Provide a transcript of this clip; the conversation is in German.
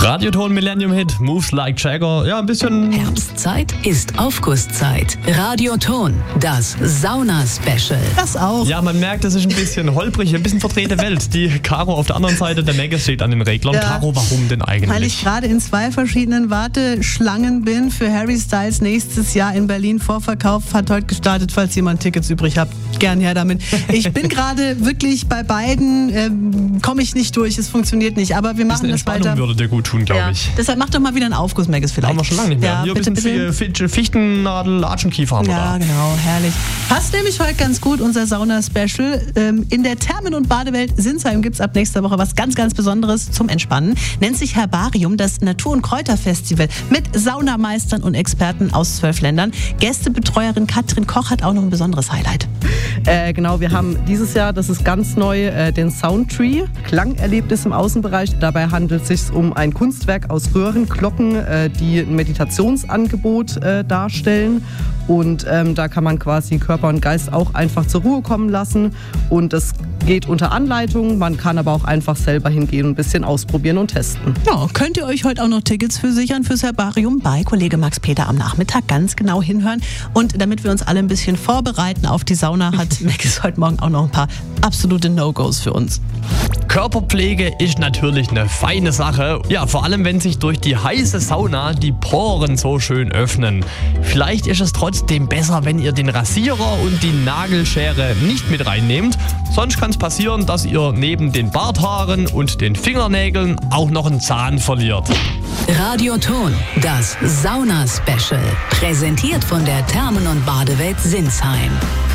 Radioton Millennium Hit, Moves Like Jagger. Ja, ein bisschen... Herbstzeit ist Aufgusszeit. Radioton, das Sauna-Special. Das auch. Ja, man merkt, es ist ein bisschen holprig, ein bisschen verdrehte Welt. Die Caro auf der anderen Seite, der Megas steht an den Reglern. Ja. Caro, warum denn eigentlich? Weil ich gerade in 2 verschiedenen Warteschlangen bin für Harry Styles nächstes Jahr in Berlin. Vorverkauf hat heute gestartet, falls jemand Tickets übrig hat. Gern her damit. Ich bin gerade wirklich bei beiden, komme ich nicht durch, es funktioniert nicht. Aber wir machen das weiter. Würde dir gut tun, glaube ich. Deshalb mach doch mal wieder einen Aufguss, Megas, vielleicht. Haben wir schon lange nicht mehr. Ja, hier bitte, ein bisschen Fichtennadel, Latschenkiefer haben wir da. Ja, genau, herrlich. Passt nämlich heute ganz gut, unser Sauna-Special. In der Thermen- und Badewelt Sinsheim gibt es ab nächster Woche was ganz, ganz Besonderes zum Entspannen. Nennt sich Herbarium, das Natur- und Kräuterfestival mit Saunameistern und Experten aus 12 Ländern. Gästebetreuerin Katrin Koch hat auch noch ein besonderes Highlight. Genau, wir haben dieses Jahr, das ist ganz neu, den Soundtree, Klangerlebnis im Außenbereich. Dabei handelt es sich um ein Kunstwerk aus Röhrenglocken, die ein Meditationsangebot darstellen. Und da kann man quasi Körper und Geist auch einfach zur Ruhe kommen lassen. Und das geht unter Anleitung. Man kann aber auch einfach selber hingehen und ein bisschen ausprobieren und testen. Ja, könnt ihr euch heute auch noch Tickets für sichern fürs Herbarium bei Kollege Max Peter am Nachmittag. Ganz genau hinhören. Und damit wir uns alle ein bisschen vorbereiten auf die Sauna, hat Max heute Morgen auch noch ein paar absolute No-Gos für uns. Körperpflege ist natürlich eine feine Sache. Ja, vor allem, wenn sich durch die heiße Sauna die Poren so schön öffnen. Vielleicht ist es trotzdem besser, wenn ihr den Rasierer und die Nagelschere nicht mit reinnehmt. Sonst kann es passieren, dass ihr neben den Barthaaren und den Fingernägeln auch noch einen Zahn verliert. Radioton, das Sauna-Special. Präsentiert von der Thermen- und Badewelt Sinsheim.